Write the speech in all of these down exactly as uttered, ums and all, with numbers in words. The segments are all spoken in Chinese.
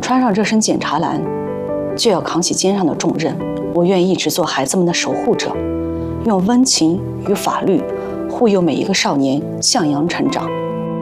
穿上这身检察蓝，就要扛起肩上的重任。我愿一直做孩子们的守护者，用温情与法律护佑每一个少年向阳成长。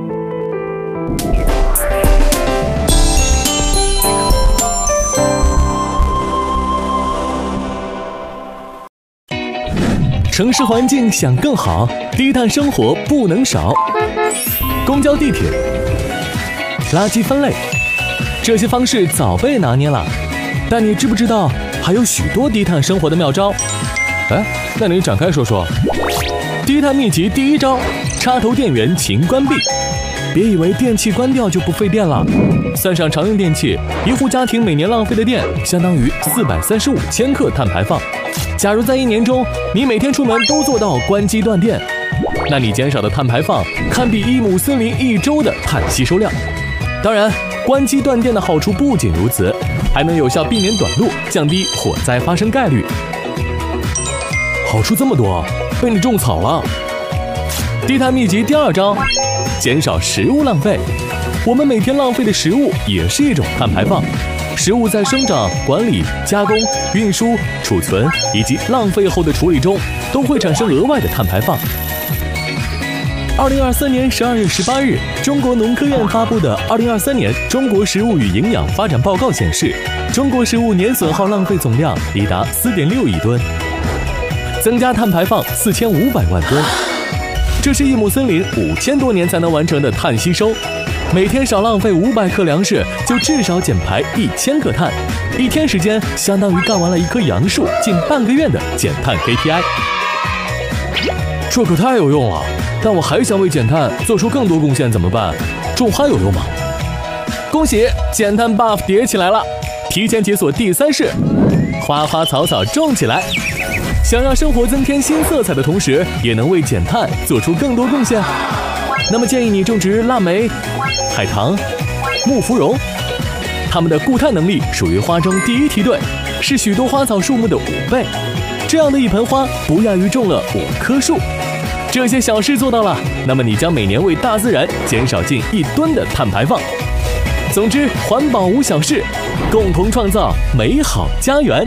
城市环境想更好，低碳生活不能少。公交、地铁、垃圾分类，这些方式早被拿捏了。但你知不知道，还有许多低碳生活的妙招？哎，那你展开说说。低碳秘籍第一招：插头电源勤关闭。别以为电器关掉就不费电了，算上常用电器，一户家庭每年浪费的电相当于四百三十五千克碳排放。假如在一年中，你每天出门都做到关机断电，那你减少的碳排放堪比一亩森林一周的碳吸收量。当然，关机断电的好处不仅如此，还能有效避免短路，降低火灾发生概率。好处这么多，被你种草了。低碳秘籍第二招：减少食物浪费。我们每天浪费的食物也是一种碳排放。食物在生长、管理、加工、运输、储存以及浪费后的处理中，都会产生额外的碳排放。二零二三年十二月十八日，中国农科院发布的《二零二三年中国食物与营养发展报告》显示，中国食物年损耗浪费总量已达四点六亿吨，增加碳排放四千五百万吨。这是一亩森林五千多年才能完成的碳吸收。每天少浪费五百克粮食，就至少减排一千克碳。一天时间相当于干完了一棵杨树近半个月的减碳 K P I。这可太有用了！但我还想为减碳做出更多贡献，怎么办？种花有用吗？恭喜，减碳 buff 叠起来了！提前解锁第三式，花花草草种起来。想让生活增添新色彩的同时，也能为减碳做出更多贡献。那么建议你种植腊梅、海棠、木芙蓉，它们的固碳能力属于花中第一梯队，是许多花草树木的五倍。这样的一盆花不亚于种了五棵树。这些小事做到了，那么你将每年为大自然减少近一吨的碳排放。总之，环保无小事，共同创造美好家园。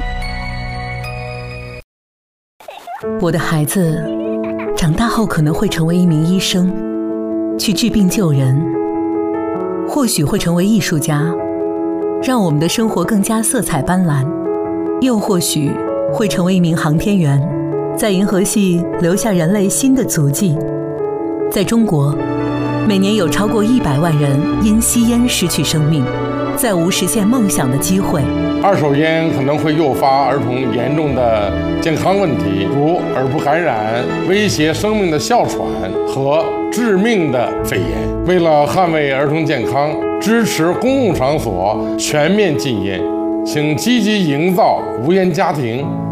我的孩子长大后可能会成为一名医生，去治病救人，或许会成为艺术家，让我们的生活更加色彩斑斓，又或许会成为一名航天员，在银河系留下人类新的足迹。在中国，每年有超过一百万人因吸烟失去生命，再无实现梦想的机会。 二手烟可能会诱发儿童严重的健康问题，如耳部感染、威胁生命的哮喘和致命的肺炎。为了捍卫儿童健康，支持公共场所全面禁烟，请积极营造无烟家庭。